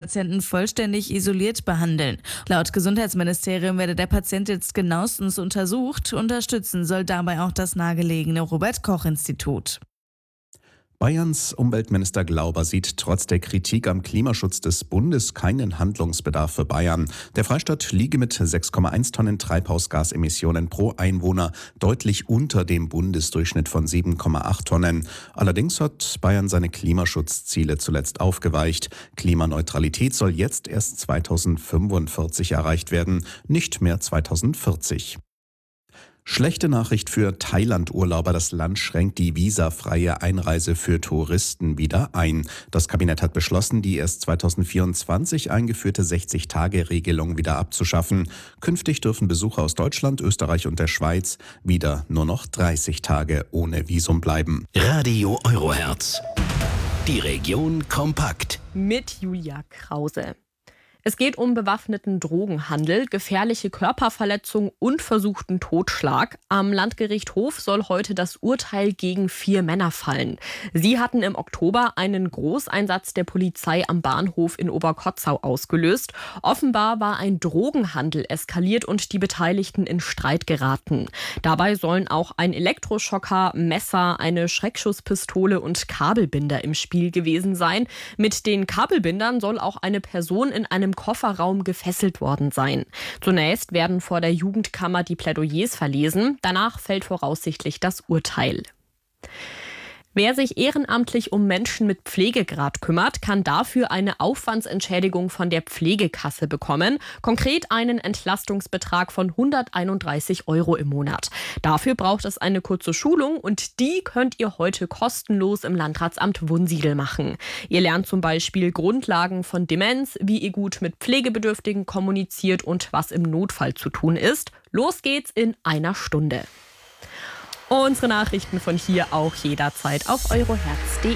Patienten vollständig isoliert behandeln. Laut Gesundheitsministerium werde der Patient jetzt genauestens untersucht. Unterstützen soll dabei auch das nahegelegene Robert-Koch-Institut. Bayerns Umweltminister Glauber sieht trotz der Kritik am Klimaschutz des Bundes keinen Handlungsbedarf für Bayern. Der Freistaat liege mit 6,1 Tonnen Treibhausgasemissionen pro Einwohner deutlich unter dem Bundesdurchschnitt von 7,8 Tonnen. Allerdings hat Bayern seine Klimaschutzziele zuletzt aufgeweicht. Klimaneutralität soll jetzt erst 2045 erreicht werden, nicht mehr 2040. Schlechte Nachricht für Thailand-Urlauber. Das Land schränkt die visafreie Einreise für Touristen wieder ein. Das Kabinett hat beschlossen, die erst 2024 eingeführte 60-Tage-Regelung wieder abzuschaffen. Künftig dürfen Besucher aus Deutschland, Österreich und der Schweiz wieder nur noch 30 Tage ohne Visum bleiben. Radio Eurohertz. Die Region kompakt. Mit Julia Krause. Es geht um bewaffneten Drogenhandel, gefährliche Körperverletzung und versuchten Totschlag. Am Landgericht Hof soll heute das Urteil gegen 4 Männer fallen. Sie hatten im Oktober einen Großeinsatz der Polizei am Bahnhof in Oberkotzau ausgelöst. Offenbar war ein Drogenhandel eskaliert und die Beteiligten in Streit geraten. Dabei sollen auch ein Elektroschocker, Messer, eine Schreckschusspistole und Kabelbinder im Spiel gewesen sein. Mit den Kabelbindern soll auch eine Person in einem Kofferraum gefesselt worden sein. Zunächst werden vor der Jugendkammer die Plädoyers verlesen. Danach fällt voraussichtlich das Urteil. Wer sich ehrenamtlich um Menschen mit Pflegegrad kümmert, kann dafür eine Aufwandsentschädigung von der Pflegekasse bekommen. Konkret einen Entlastungsbetrag von 131 € im Monat. Dafür braucht es eine kurze Schulung und die könnt ihr heute kostenlos im Landratsamt Wunsiedel machen. Ihr lernt zum Beispiel Grundlagen von Demenz, wie ihr gut mit Pflegebedürftigen kommuniziert und was im Notfall zu tun ist. Los geht's in einer Stunde. Unsere Nachrichten von hier auch jederzeit auf eurohertz.de.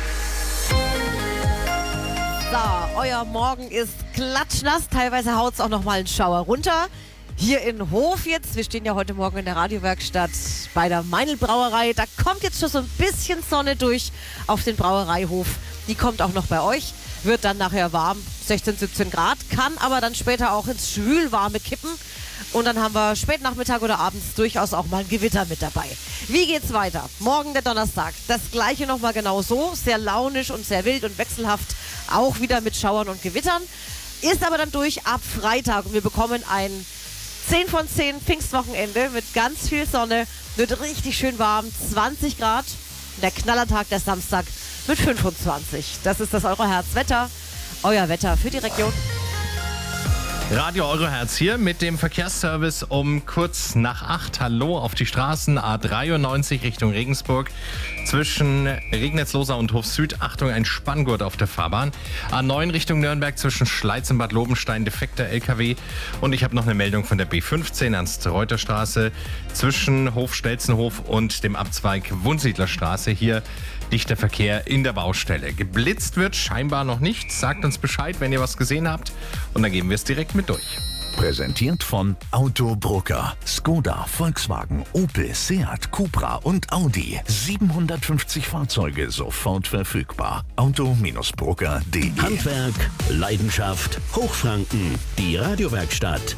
So, euer Morgen ist klatschnass. Teilweise haut es auch noch mal einen Schauer runter. Hier in Hof jetzt. Wir stehen ja heute Morgen in der Radiowerkstatt bei der Meinl Brauerei. Da kommt jetzt schon so ein bisschen Sonne durch auf den Brauereihof. Die kommt auch noch bei euch. Wird dann nachher warm, 16, 17 Grad. Kann aber dann später auch ins Schwülwarme kippen. Und dann haben wir spät Nachmittag oder abends durchaus auch mal ein Gewitter mit dabei. Wie geht's weiter? Morgen der Donnerstag. Das gleiche nochmal genau so. Sehr launisch und sehr wild und wechselhaft. Auch wieder mit Schauern und Gewittern. Ist aber dann durch ab Freitag. Und wir bekommen ein 10 von 10 Pfingstwochenende mit ganz viel Sonne. Wird richtig schön warm. 20 Grad. Der Knallertag der Samstag mit 25. Das ist das Eurohertz-Wetter. Euer Wetter für die Region. Radio Eurohertz hier mit dem Verkehrsservice um kurz nach 8. Hallo auf die Straßen A93 Richtung Regensburg. Zwischen Regnitz-Losau und Hof Süd, Achtung, ein Spanngurt auf der Fahrbahn. A9 Richtung Nürnberg zwischen Schleiz und Bad Lobenstein, defekter LKW. Und ich habe noch eine Meldung von der B15 Ernst-Reuter-Straße zwischen Hof-Stelzenhof und dem Abzweig Wunsiedlerstraße. Hier dichter Verkehr in der Baustelle. Geblitzt wird scheinbar noch nicht. Sagt uns Bescheid, wenn ihr was gesehen habt. Und dann geben wir es direkt mit durch. Präsentiert von Autobrucker. Skoda, Volkswagen, Opel, Seat, Cupra und Audi. 750 Fahrzeuge sofort verfügbar. Auto-Brucker.de. Handwerk, Leidenschaft, Hochfranken. Die Radiowerkstatt.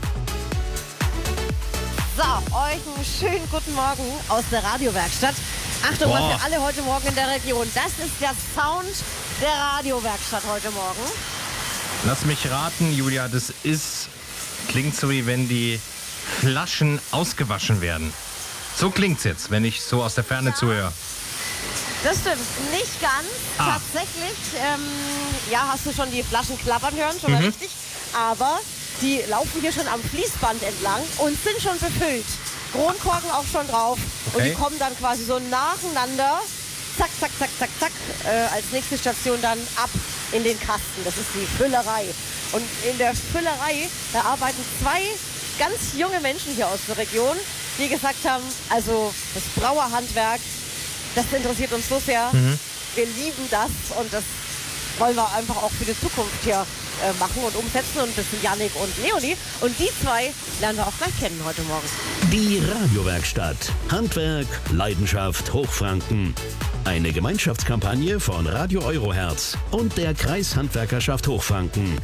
So, euch einen schönen guten Morgen aus der Radiowerkstatt. Achtung, was für alle heute Morgen in der Region. Das ist der Sound der Radiowerkstatt heute Morgen. Lass mich raten, Julia, klingt so, wie wenn die Flaschen ausgewaschen werden. So klingt's jetzt, wenn ich so aus der Ferne zuhöre. Das stimmt, nicht ganz. Tatsächlich, hast du schon die Flaschen klappern hören, schon mal richtig. Aber die laufen hier schon am Fließband entlang und sind schon befüllt. Kronkorken auch schon drauf. Okay. Und die kommen dann quasi so nacheinander, zack, zack, zack, zack, zack, als nächste Station dann ab in den Kasten. Das ist die Füllerei. Und in der Füllerei, da arbeiten 2 ganz junge Menschen hier aus der Region, die gesagt haben, also das Brauerhandwerk, das interessiert uns so sehr. Wir lieben das und das wollen wir einfach auch für die Zukunft hier machen und umsetzen. Und das sind Jannik und Leonie. Und die 2 lernen wir auch gleich kennen heute Morgen. Die Radiowerkstatt. Handwerk, Leidenschaft, Hochfranken. Eine Gemeinschaftskampagne von Radio Eurohertz und der Kreishandwerkerschaft Hochfranken.